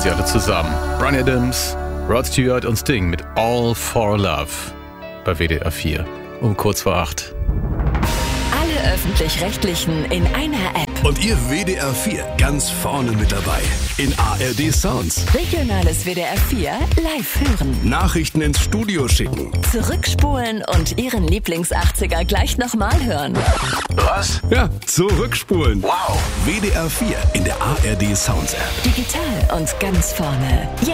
sie alle zusammen. Bryan Adams, Rod Stewart und Sting mit All for Love bei WDR 4 um kurz vor 8. Alle Öffentlich-Rechtlichen in einer App. Und ihr WDR 4 ganz vorne mit dabei. In ARD Sounds. Regionales WDR 4 live hören. Nachrichten ins Studio schicken. Zurückspulen und Ihren Lieblings-80er gleich nochmal hören. Was? Ja, zurückspulen. Wow. WDR 4 in der ARD Sounds App. Digital und ganz vorne.